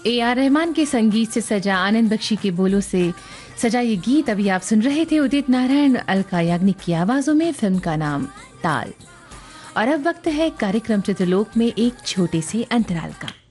A.R. Rahman के संगीत से सजा, आनंद बख्शी के बोलों से सजा ये गीत अभी आप सुन रहे थे उदित नारायण, अलका याग्निक की आवाजों में। फिल्म का नाम ताल। और अब वक्त है कार्यक्रम चित्रलोक में एक छोटे से अंतराल का।